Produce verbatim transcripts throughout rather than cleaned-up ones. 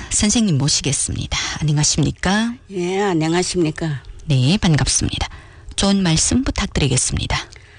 선생님 모시겠습니다. 안녕하십니까? 예, 안녕하십니까? 네, 반갑습니다. 좋은 말씀 부탁드리겠습니다.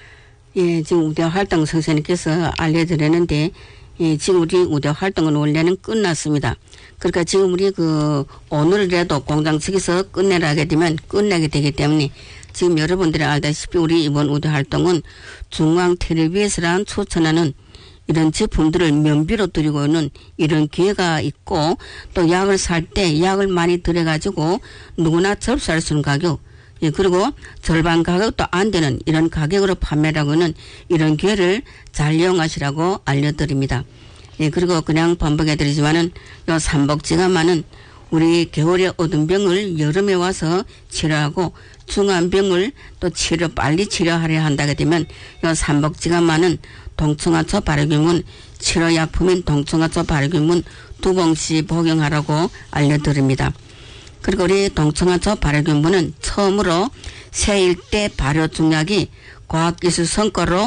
예, 지금 우대 활동 선생님께서 알려드렸는데, 예, 지금 우리 우대 활동은 원래는 끝났습니다. 그러니까 지금 우리 그 오늘이라도 공장 측에서 끝내라 하게 되면 끝내게 되기 때문에 지금 여러분들이 알다시피 우리 이번 우대 활동은 중앙 텔레비에서란 추천하는 이런 제품들을 면비로 드리고 있는 이런 기회가 있고, 또 약을 살 때 약을 많이 들여가지고 누구나 접수할 수 있는 가격, 예, 그리고 절반 가격도 안 되는 이런 가격으로 판매하고 있는 이런 기회를 잘 이용하시라고 알려드립니다. 예, 그리고 그냥 반복해드리지만은 요 삼복지감만은 우리 겨울에 얻은 병을 여름에 와서 치료하고 중한 병을 또 치료, 빨리 치료하려 한다게 되면 요 삼복지감만은 동청하초 발효균문 치료약품인 동청하초 발효균문 두 봉씩 복용하라고 알려드립니다. 그리고 우리 동청하초 발효균문은 처음으로 세일대 발효 중약이 과학기술 성과로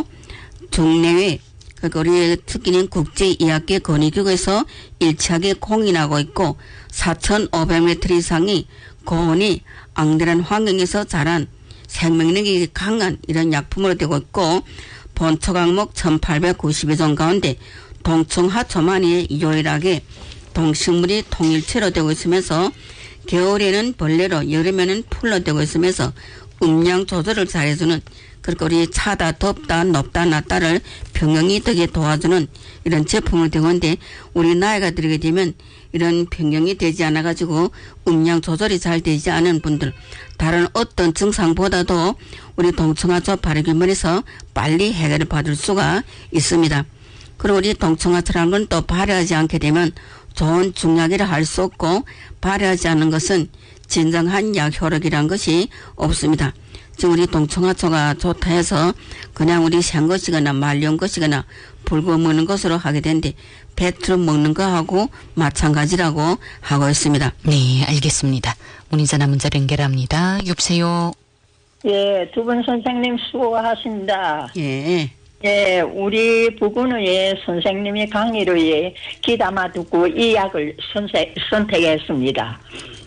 국내외, 그러니까 우리 특기는 국제의학계 건의기구에서 일치하게 공인하고 있고 사천오백 미터 이상이 고온이 앙대한 환경에서 자란 생명력이 강한 이런 약품으로 되고 있고, 본초 강목 천팔백구십이 종 가운데 동청하초만이 유일하게 동식물이 통일체로 되고 있으면서 겨울에는 벌레로 여름에는 풀로 되고 있으면서 음량 조절을 잘해주는, 그러니까 우리 차다 덥다 높다 낮다를 평형이 되게 도와주는 이런 제품을 되고 있는데, 우리 나이가 들게 되면 이런 평형이 되지 않아 가지고 음량 조절이 잘 되지 않은 분들, 다른 어떤 증상보다도 우리 동청하초 발효균문에서 빨리 해결을 받을 수가 있습니다. 그리고 우리 동청하초라는 건 또 발효하지 않게 되면 좋은 중약이라 할 수 없고, 발효하지 않는 것은 진정한 약 효력이란 것이 없습니다. 지금 우리 동청하초가 좋다 해서 그냥 우리 생것이거나 말려온 것이거나 불고 먹는 것으로 하게 되는데 배트로 먹는 거하고 마찬가지라고 하고 있습니다. 네, 알겠습니다. 문의 전화 문자로 연결합니다. 여보세요. 예, 두 분 선생님 수고하십니다. 예. 예, 우리 부부는 예, 선생님이 강의로 예, 귀담아 듣고 이 약을 선택, 선택했습니다.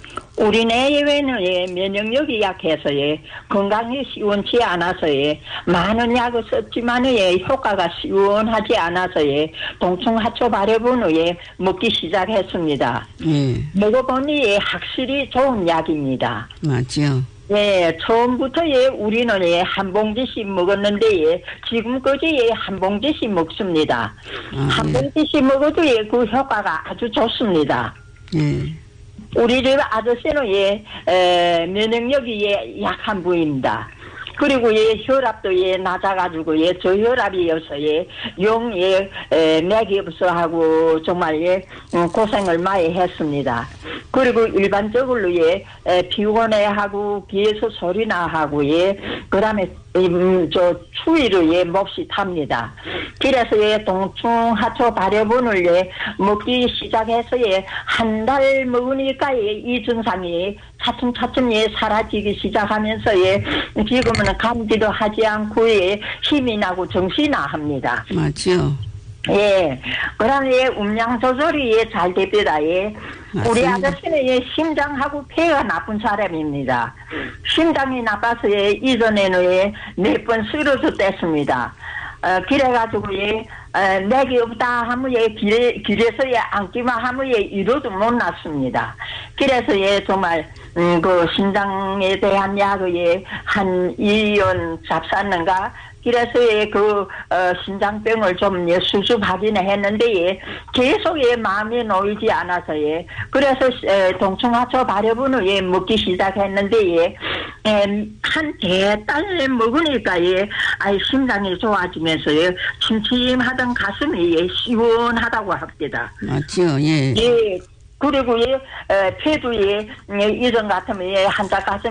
우리 내외는 예, 면역력이 약해서 예, 건강이 시원치 않아서 예, 많은 약을 썼지만 예, 효과가 시원하지 않아서 예, 동청하초 발효분 후에 먹기 시작했습니다. 예. 먹어보니 예, 확실히 좋은 약입니다. 맞죠. 예, 처음부터 예, 우리는 예, 한 봉지씩 먹었는데 예, 지금까지 예, 한 봉지씩 먹습니다. 아, 한 예. 봉지씩 먹어도 예, 그 효과가 아주 좋습니다. 예. 우리 집 아저씨는 예, 에, 면역력이 예, 약한 부입니다. 그리고 예, 혈압도 예, 낮아가지고 예, 저혈압이어서 예, 용 예, 에, 맥이 없어 하고 정말 예, 음, 고생을 많이 했습니다. 그리고 일반적으로 예, 에, 피곤해하고 귀에서 소리나 하고 예, 그다음에 음, 저 추위로 예, 몹시 탑니다. 그래서 예, 동청하초 발효분을 예, 먹기 시작해서 예, 한 달 먹으니까 예, 이 증상이 차츰차츰 예, 사라지기 시작하면서 예, 지금은 감기도 하지 않고 예, 힘이 나고 정신이 나합니다. 맞죠. 예, 그럼 예, 음량 조절이 예, 잘 됩니다. 예. 우리 맞습니다. 아저씨는 예, 심장하고 폐가 나쁜 사람입니다. 심장이 나빠서 예, 이전에는 예, 몇 번 쓰러졌댔습니다. 어, 그래가지고 예, 어, 맥이 없다 하면 예, 길에, 길에서 예, 앉기만 하면 예, 이로도 못 났습니다. 그래서 예, 정말 음, 그 심장에 대한 약을 예, 한 이 년 잡쌌는가. 그래서 예, 그 어, 심장병을 좀 예, 수습하기는 했는데 예, 계속 예, 마음이 놓이지 않아서 예, 그래서 에, 동청하초 발효분을 예, 먹기 시작했는데 예, 에, 한 대달 먹으니까 예, 아이 심장이 좋아지면서 예, 침침하던 가슴이 예, 시원하다고 합니다. 맞죠. 예. 예. 그리고 예, 에, 폐도 예, 예, 이전 같으면 예, 한자 가슴